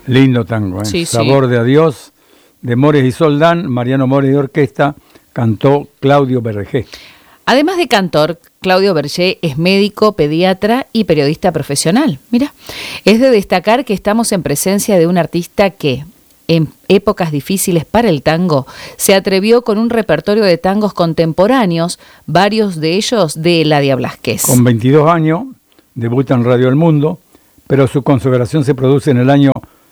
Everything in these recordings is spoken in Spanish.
Lindo tango, ¿eh? Sí, Sabor sí. de Adiós, de Mores y Soldán, Mariano Mores y Orquesta, cantó Claudio Bergé. Además de cantor, Claudio Bergé es médico, pediatra y periodista profesional. Mira, es de destacar que estamos en presencia de un artista que, en épocas difíciles para el tango, se atrevió con un repertorio de tangos contemporáneos, varios de ellos de Eladia Blasquez. Con 22 años, debuta en Radio El Mundo, pero su consagración se produce en el año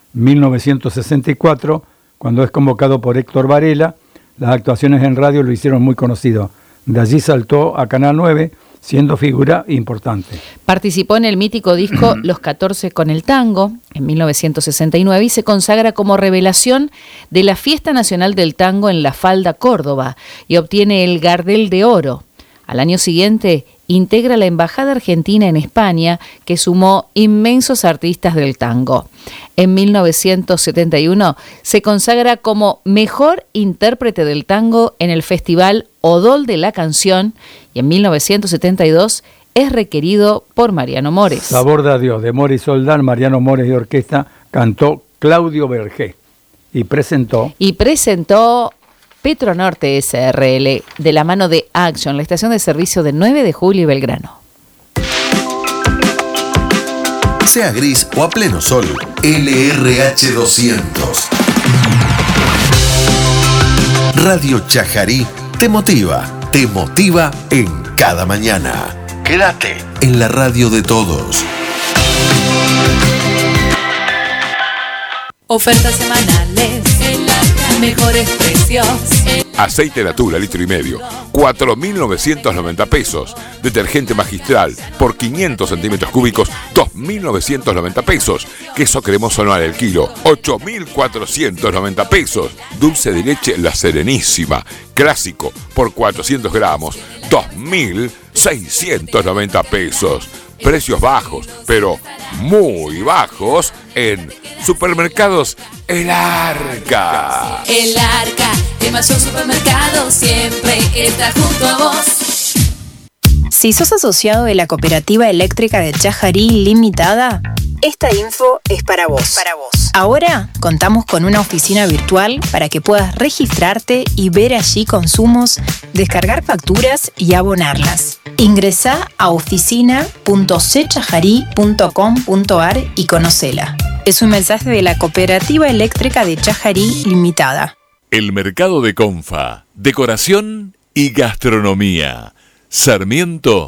1964, cuando es convocado por Héctor Varela. Las actuaciones en radio lo hicieron muy conocido. De allí saltó a Canal 9, siendo figura importante. Participó en el mítico disco Los 14 con el tango, en 1969, y se consagra como revelación de la Fiesta Nacional del Tango en La Falda, Córdoba, y obtiene el Gardel de Oro. Al año siguiente, integra la Embajada Argentina en España, que sumó inmensos artistas del tango. En 1971 se consagra como mejor intérprete del tango en el Festival Odol de la Canción, y en 1972 es requerido por Mariano Mores. Sabor de Adiós, de Mores y Soldán, Mariano Mores y Orquesta, cantó Claudio Bergé y presentó Petronorte SRL, de la mano de Action, la estación de servicio de 9 de Julio y Belgrano. Sea gris o a pleno sol, LRH 200. Radio Chajarí te motiva en cada mañana. Quédate en la radio de todos. Ofertas semanales, mejores precios. Aceite Natura, litro y medio, 4.990 pesos. Detergente Magistral, por 500 centímetros cúbicos, 2.990 pesos. Queso cremoso anual el kilo, 8.490 pesos. Dulce de leche La Serenísima, clásico, por 400 gramos, 2.690 pesos. Precios bajos, pero muy bajos, en Supermercados El Arca. El Arca, el mayor supermercado, siempre está junto a vos. Si sos asociado de la Cooperativa Eléctrica de Chajarí Limitada, esta info es para vos. Ahora contamos con una oficina virtual para que puedas registrarte y ver allí consumos, descargar facturas y abonarlas. Ingresá a oficina.cchajarí.com.ar y conocela. Es un mensaje de la Cooperativa Eléctrica de Chajarí Limitada. El Mercado de Confa, decoración y gastronomía. Sarmiento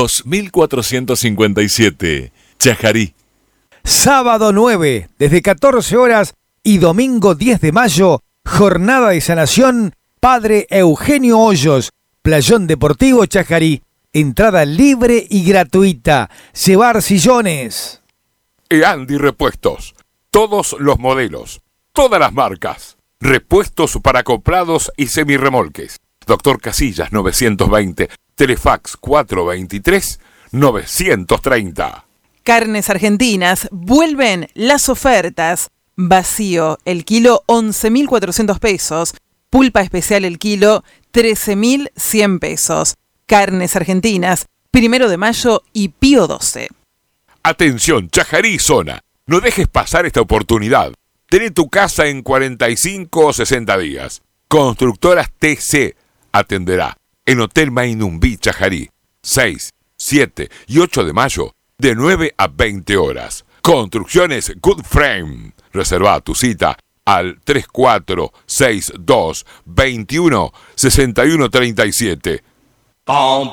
2457, Chajarí. Sábado 9, desde 14 horas y domingo 10 de mayo, jornada de sanación Padre Eugenio Hoyos, Playón Deportivo Chajarí. Entrada libre y gratuita. Llevar sillones. Andy Repuestos. Todos los modelos, todas las marcas. Repuestos para comprados y semirremolques. Doctor Casillas 920, Telefax 423-930. Carnes Argentinas, vuelven las ofertas. Vacío, el kilo 11.400 pesos. Pulpa especial el kilo 13.100 pesos. Carnes Argentinas, 1 de mayo y Pío 12. Atención, Chajarí Zona. No dejes pasar esta oportunidad. Tené tu casa en 45 o 60 días. Constructoras TC atenderá en Hotel Mainumbí Chajarí, 6, 7 y 8 de mayo, de 9 a 20 horas. Construcciones Good Frame. Reserva tu cita al 3462 21 61 37.